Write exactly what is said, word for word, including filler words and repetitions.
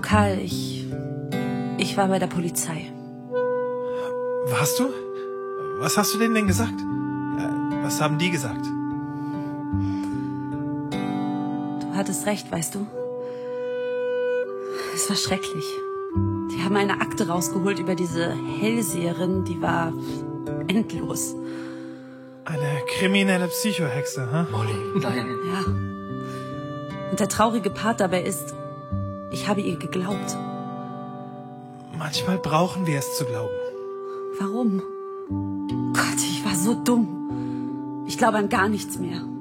Karl, ich... Ich war bei der Polizei. Warst du? Was hast du denen denn gesagt? Was haben die gesagt? Du hattest recht, weißt du. Es war schrecklich. Die haben eine Akte rausgeholt über diese Hellseherin, die war endlos. Eine kriminelle Psychohexe, hä? Molly, nein. Ja. Und der traurige Part dabei ist, ich habe ihr geglaubt. Manchmal brauchen wir es zu glauben. Warum? Gott, ich war so dumm. Ich glaube an gar nichts mehr.